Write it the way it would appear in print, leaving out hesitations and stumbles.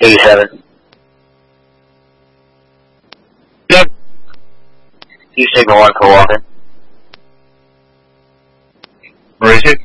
87. Yep. You signal 1 for walking. Mauricio?